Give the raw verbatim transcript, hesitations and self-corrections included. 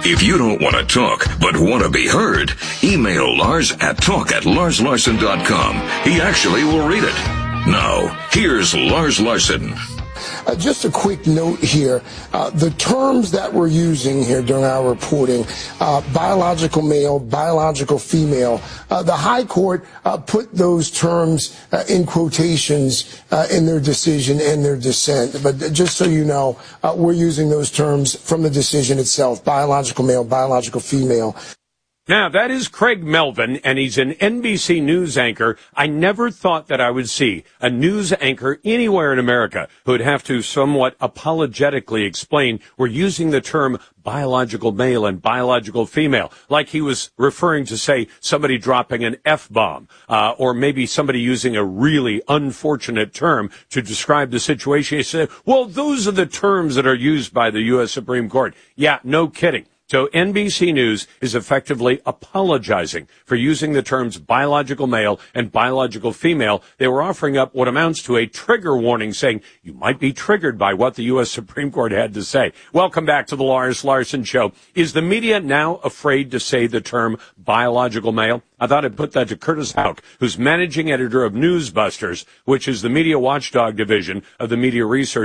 If you don't want to talk, but want to be heard, email Lars at talk at lars larson dot com. He actually will read it. Now, here's Lars Larson. Uh, just a quick note here. Uh, the terms that we're using here during our reporting, uh, biological male, biological female, uh, the High Court uh, put those terms uh, in quotations uh, in their decision and their dissent. But just so you know, uh, we're using those terms from the decision itself, biological male, biological female. Now, that is Craig Melvin, and he's an N B C News anchor. I never thought that I would see a news anchor anywhere in America who would have to somewhat apologetically explain we're using the term biological male and biological female, like he was referring to, say, somebody dropping an F-bomb, uh, or maybe somebody using a really unfortunate term to describe the situation. He said, well, those are the terms that are used by the U S Supreme Court. Yeah, no kidding. So N B C News is effectively apologizing for using the terms biological male and biological female. They were offering up what amounts to a trigger warning, saying you might be triggered by what the U S Supreme Court had to say. Welcome back to the Lars Larson Show. Is the media now afraid to say the term biological male? I thought I'd put that to Curtis Houck, who's managing editor of Newsbusters, which is the media watchdog division of the Media Research